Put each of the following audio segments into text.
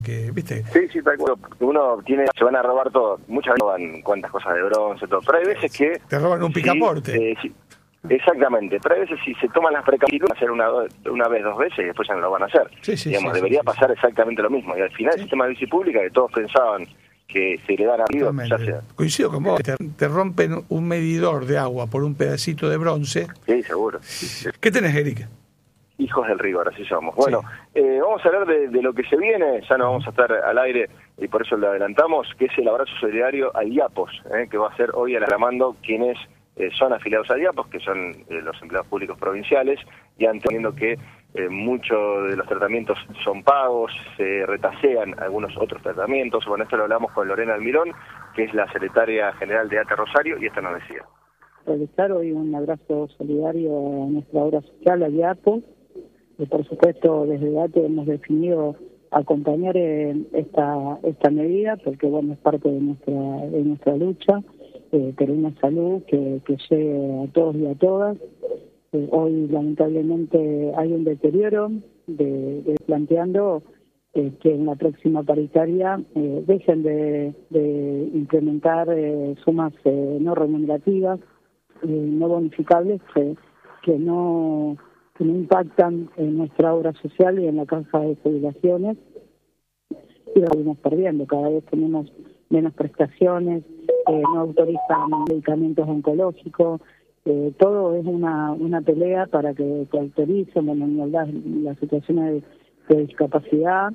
Que, ¿viste? Sí, tal cual. Uno se van a robar todo. Muchas veces roban cuantas cosas de bronce, todo. Pero hay veces que... Te roban un picaporte. Sí, exactamente. Pero hay veces si se toman las precauciones, hacer una vez, dos veces, y después ya no lo van a hacer. Debería pasar exactamente lo mismo. Y al final el sistema de bici pública, que todos pensaban que se le dan arriba, ya sea. Coincido con vos. Te rompen un medidor de agua por un pedacito de bronce. Sí, seguro. ¿Qué tenés, Eric? Hijos del rigor, así somos. Bueno, vamos a hablar de lo que se viene, ya no vamos a estar al aire y por eso lo adelantamos, que es el abrazo solidario al IAPOS, que va a ser hoy alarmando quienes son afiliados al IAPOS, que son los empleados públicos provinciales, y entendiendo que muchos de los tratamientos son pagos, se retasean algunos otros tratamientos. Bueno, esto lo hablamos con Lorena Almirón, que es la secretaria general de ATE Rosario, y esto nos decía. Realizar hoy un abrazo solidario a nuestra obra social, al IAPOS. Y por supuesto, desde ATE hemos definido acompañar esta medida, porque bueno, es parte de nuestra lucha, pero una salud que llegue a todos y a todas. Hoy lamentablemente hay un deterioro planteando que en la próxima paritaria dejen de implementar sumas no remunerativas, no bonificables, que no impactan en nuestra obra social y en la caja de jubilaciones, y lo vamos perdiendo. Cada vez tenemos menos prestaciones, no autorizan medicamentos oncológicos, todo es una pelea para que autoricen las situaciones de discapacidad,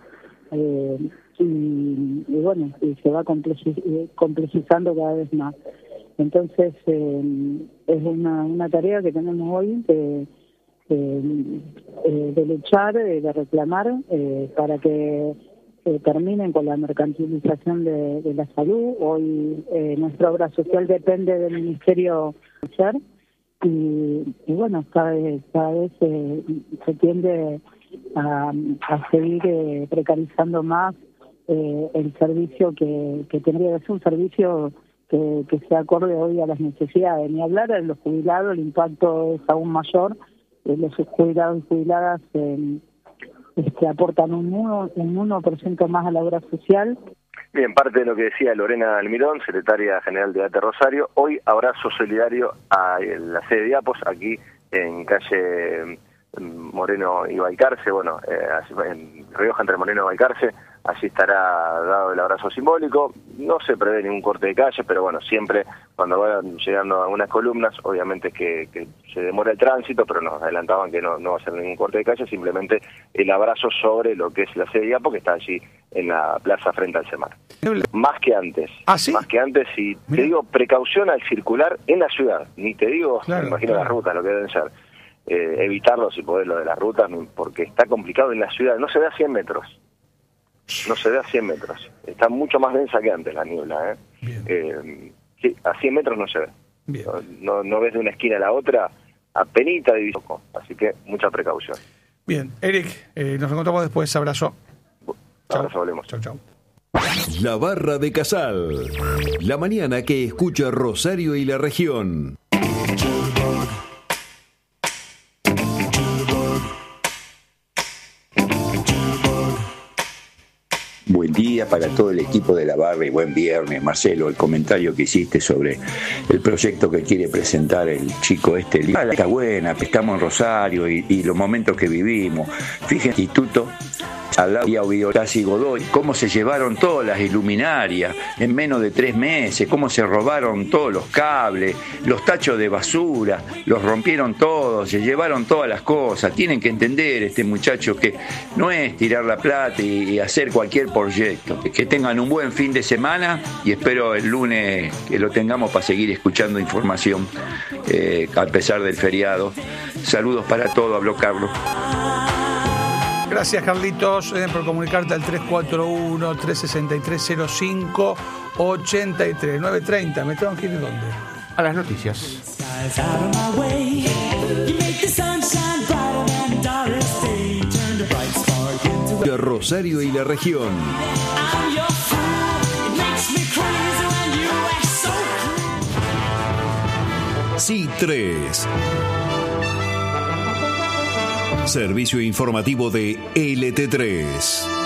y bueno, y se va complejizando cada vez más. Entonces es una tarea que tenemos hoy de luchar, de reclamar para que terminen con la mercantilización de la salud. Hoy nuestra obra social depende del Ministerio Social y bueno, cada vez se tiende a seguir precarizando más el servicio que tendría que ser un servicio que se acorde hoy a las necesidades. Ni hablar de los jubilados, el impacto es aún mayor. Los jubilados y jubiladas aportan un 1% más a la obra social. Bien, parte de lo que decía Lorena Almirón, secretaria general de ATE Rosario, hoy abrazo solidario a la sede de IAPOS, aquí en calle Moreno y Balcarce, bueno, en Rioja entre Moreno y Balcarce, allí estará dado el abrazo simbólico. No se prevé ningún corte de calle, pero bueno, siempre cuando vayan llegando algunas columnas, obviamente que se demora el tránsito, pero nos adelantaban que no va a ser ningún corte de calle, simplemente el abrazo sobre lo que es la sede de IAPOS, que está allí en la plaza frente al Semar. Más que antes. ¿Ah, sí? Más que antes, y te digo, precaución al circular en la ciudad. Ni te digo, me imagino las rutas, lo que deben ser. Evitarlo si podés, lo de las rutas, porque está complicado en la ciudad. No se ve a 100 metros. No se ve a 100 metros. Está mucho más densa que antes la niebla. Sí, a 100 metros no se ve. No ves de una esquina a la otra, apenita división. Así que mucha precaución. Bien, Eric, nos encontramos después. Abrazo. Abrazo, volvemos. Chau. La Barra de Casal. La mañana que escucha Rosario y la región. Buen día para todo el equipo de La Barra y buen viernes. Marcelo, el comentario que hiciste sobre el proyecto que quiere presentar el chico está buena, estamos en Rosario y los momentos que vivimos. Fíjense, instituto al lado de Casi Godoy, cómo se llevaron todas las iluminarias en menos de 3 meses, cómo se robaron todos los cables, los tachos de basura, los rompieron todos, se llevaron todas las cosas. Tienen que entender muchacho que no es tirar la plata y hacer cualquier proyecto. Que tengan un buen fin de semana y espero el lunes que lo tengamos para seguir escuchando información a pesar del feriado. Saludos para todos, habló Carlos. Gracias, Carlitos, por comunicarte al 341-363-0583. 9:30. ¿Me tengo que ir dónde? A las noticias. Rosario y la región. C3. Servicio informativo de LT3.